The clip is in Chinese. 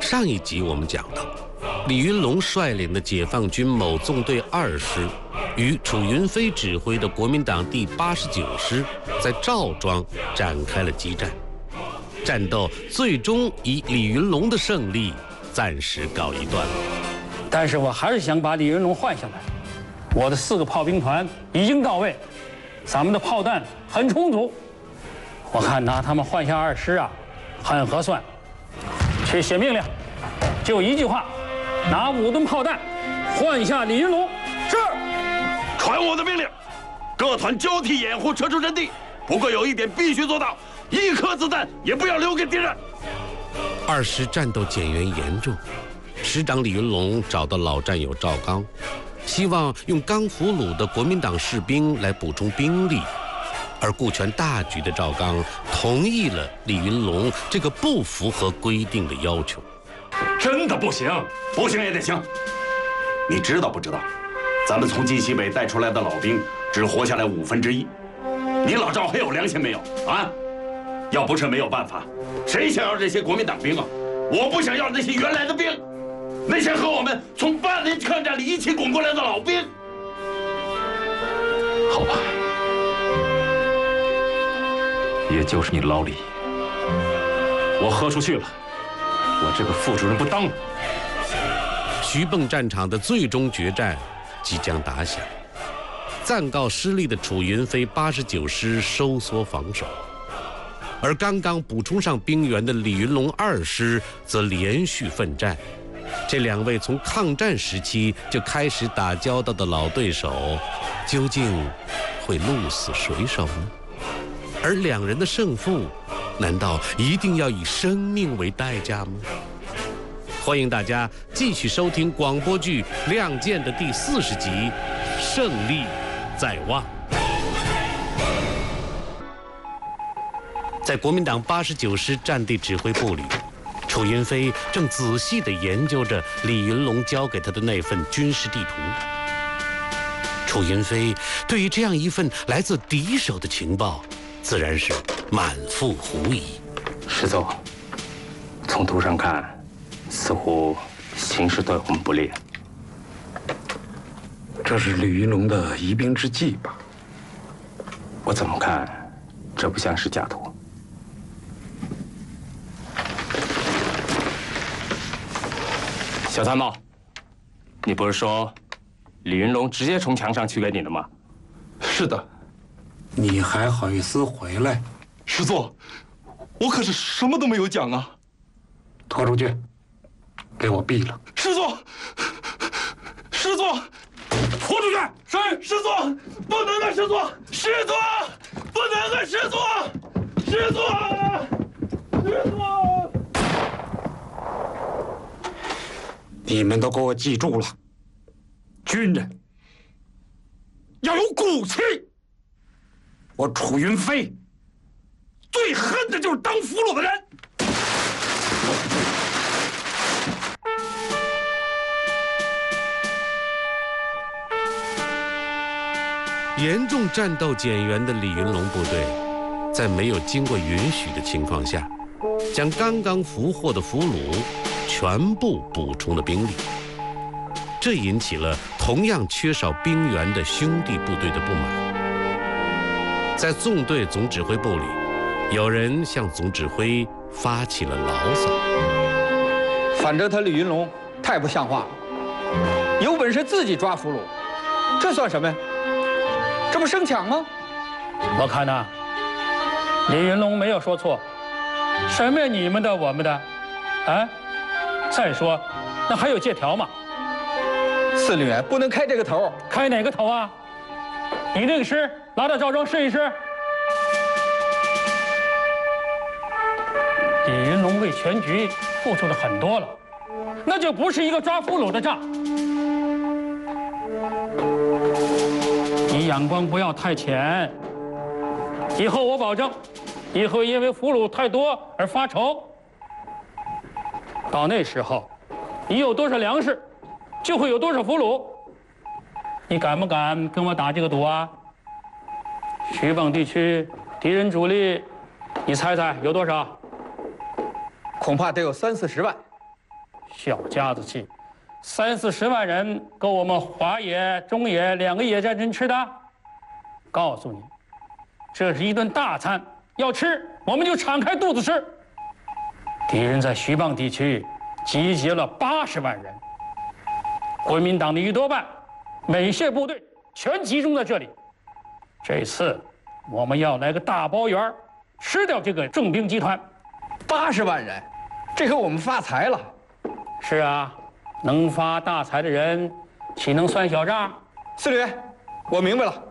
上一集我们讲到，李云龙率领的解放军某纵队2师与楚云飞指挥的国民党第89师在赵庄展开了激战，战斗最终以李云龙的胜利暂时告一段落。 但是我还是想把李云龙换下来。我的4个炮兵团已经到位，咱们的炮弹很充足，我看拿他们换下2师啊，很合算。去写命令，就一句话，拿5吨炮弹换下李云龙。是。 传我的命令，各团交替掩护撤出阵地。不过有一点必须做到，1颗子弹也不要留给敌人。 2师战斗减员严重，师长李云龙找到老战友赵刚，希望用刚俘虏的国民党士兵来补充兵力，而顾全大局的赵刚同意了李云龙这个不符合规定的要求。 真的不行，不行也得行。你知道不知道，咱们从晋西北带出来的老兵只活下来1/5。你老赵还有良心没有啊？要不是没有办法，谁想要这些国民党兵啊？我不想要那些原来的兵，那些和我们从8年抗战里一起滚过来的老兵。 好吧，也就是你的老李，我豁出去了，我这个副主任不当了。 徐蚌战场的最终决战即将打响，暂告失利的楚云飞89师收缩防守，而刚刚补充上兵员的李云龙2师则连续奋战。这2位从抗战时期就开始打交道的老对手，究竟会鹿死谁手呢？而2人的胜负，难道一定要以生命为代价吗？欢迎大家继续收听广播剧《亮剑》的第40集《胜利在望》。在国民党89师战地指挥部里，楚云飞正仔细地研究着李云龙交给他的那份军事地图。楚云飞对于这样一份来自敌手的情报，自然是满腹狐疑。 师总，从图上看，似乎形势对我们不利。 这是李云龙的疑兵之计吧？ 我怎么看，这不像是假图。小参谋，你不是说李云龙直接从墙上取给你的吗？ 是的。你还好意思回来？ 师座，我可是什么都没有讲啊！ 拖出去，给我毙了！ 师座，师座， 拖出去！是师座，不能啊！师座，师座，不能啊！师座，师座，师座。 你们都给我记住了，军人要有骨气。我楚云飞最恨的就是当俘虏的人。 严重战斗减员的李云龙部队，在没有经过允许的情况下，将刚刚俘获的俘虏全部补充了兵力，这引起了同样缺少兵员的兄弟部队的不满。在纵队总指挥部里，有人向总指挥发起了牢骚。 反正他李云龙太不像话了，有本事自己抓俘虏，这算什么呀？这不生抢吗？ 我看呐，李云龙没有说错，什么你们的我们的，啊？再说，那还有借条吗？ 司令员不能开这个头。 开哪个头啊？你那个师拉到赵庄试一试。李云龙为全局付出了很多了，那就不是一个抓俘虏的仗。你眼光不要太浅，以后我保证，你会因为俘虏太多而发愁。到那时候，你有多少粮食，就会有多少俘虏。你敢不敢跟我打这个赌啊？徐蚌地区敌人主力，你猜猜有多少？ 恐怕得有30-40万。 小家子气，30-40万人够我们华野、中野2个野战争吃的。告诉你，这是一顿大餐，要吃我们就敞开肚子吃。敌人在徐蚌地区集结了80万人，国民党的1多半，美械部队全集中在这里。这次我们要来个大包圆，吃掉这个重兵集团。 80万人，这回我们发财了。 是啊，能发大财的人，岂能算小账？ 司令员，我明白了。